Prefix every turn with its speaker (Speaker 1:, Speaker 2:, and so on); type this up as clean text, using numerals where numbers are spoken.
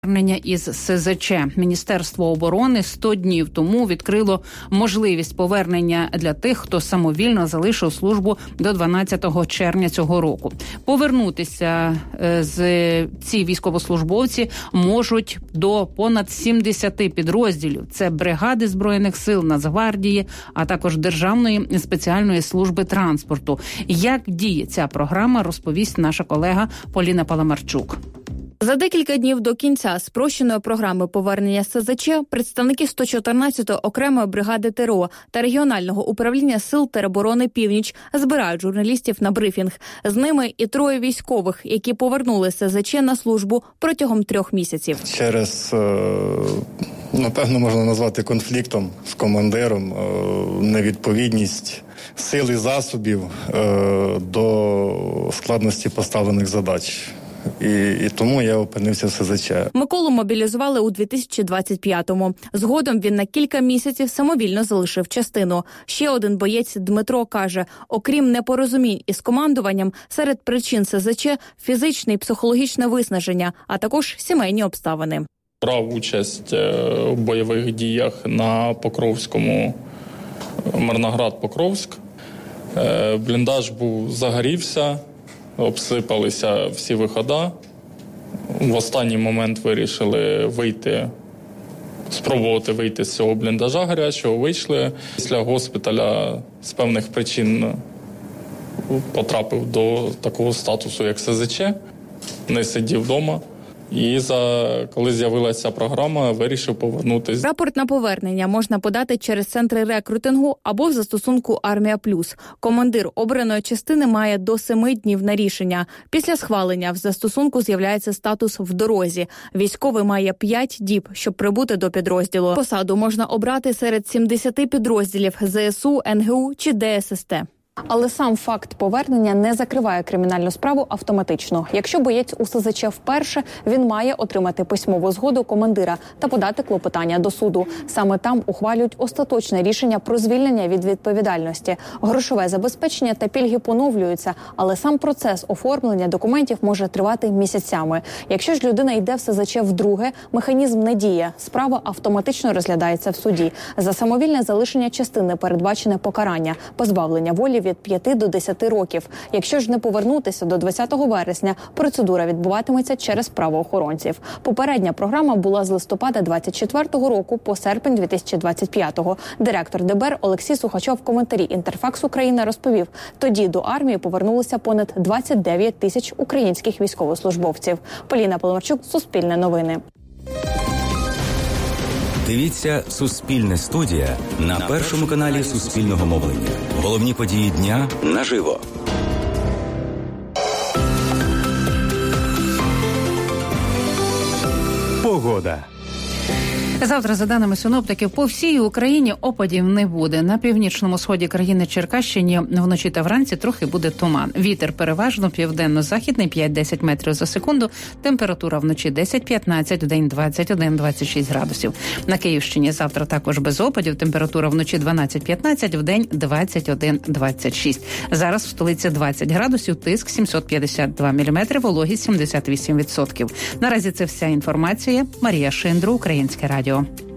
Speaker 1: із СЗЧ. Міністерство оборони 100 днів тому відкрило можливість повернення для тих, хто самовільно залишив службу до 12 червня цього року. Повернутися ці військовослужбовці можуть до понад 70 підрозділів. Це бригади Збройних сил, Нацгвардії, а також Державної спеціальної служби транспорту. Як діє ця програма, розповість наша колега Поліна Паламарчук.
Speaker 2: За декілька днів до кінця спрощеної програми повернення СЗЧ представники 114-ї окремої бригади ТРО та регіонального управління сил тероборони «Північ» збирають журналістів на брифінг. З ними і 3 військових, які повернули СЗЧ на службу протягом 3 місяців.
Speaker 3: Через, напевно, можна назвати конфліктом з командиром, невідповідність сил і засобів до складності поставлених задач. І тому я опинився в СЗЧ.
Speaker 2: Миколу мобілізували у 2025-му. Згодом він на кілька місяців самовільно залишив частину. Ще один боєць Дмитро каже, окрім непорозумінь із командуванням, серед причин СЗЧ – фізичне і психологічне виснаження, а також сімейні обставини.
Speaker 4: Брав участь у бойових діях на Покровському, Мирноград-Покровськ. Бліндаж загорівся. Обсипалися всі виходи. В останній момент вирішили спробувати вийти з цього бліндажа гарячого. Вийшли. Після госпіталя з певних причин потрапив до такого статусу, як СЗЧ. Не сидів вдома. І коли з'явилася програма, вирішив повернутися.
Speaker 2: Рапорт на повернення можна подати через центри рекрутингу або в застосунку «Армія Плюс». Командир обраної частини має до 7 днів на рішення. Після схвалення в застосунку з'являється статус «В дорозі». Військовий має 5 діб, щоб прибути до підрозділу. Посаду можна обрати серед 70 підрозділів ЗСУ, НГУ чи ДССТ. Але сам факт повернення не закриває кримінальну справу автоматично. Якщо боєць у СЗЧ вперше, він має отримати письмову згоду командира та подати клопотання до суду. Саме там ухвалюють остаточне рішення про звільнення від відповідальності. Грошове забезпечення та пільги поновлюються, але сам процес оформлення документів може тривати місяцями. Якщо ж людина йде в СЗЧ вдруге, механізм не діє. Справа автоматично розглядається в суді. За самовільне залишення частини передбачене покарання – позбавлення волі від 5 до 10 років. Якщо ж не повернутися до 20 вересня, процедура відбуватиметься через правоохоронців. Попередня програма була з листопада 24-го року по серпень 2025-го. Директор ДБР Олексій Сухачов в коментарі «Інтерфакс Україна» розповів, тоді до армії повернулося понад 29 тисяч українських військовослужбовців. Поліна Паламарчук, Суспільне новини.
Speaker 5: Дивіться «Суспільне студія» на першому каналі Суспільного мовлення. Головні події дня наживо.
Speaker 6: Погода.
Speaker 1: Завтра, за даними синоптиків, по всій Україні опадів не буде. На північному сході країни Черкащині вночі та вранці трохи буде туман. Вітер переважно південно-західний 5-10 метрів за секунду. Температура вночі 10-15, вдень 21-26 градусів. На Київщині завтра також без опадів. Температура вночі 12-15, вдень 21-26. Зараз в столиці 20 градусів, тиск 752 міліметри, вологість 78%. Наразі це вся інформація. Марія Шиндру, Українське радіо.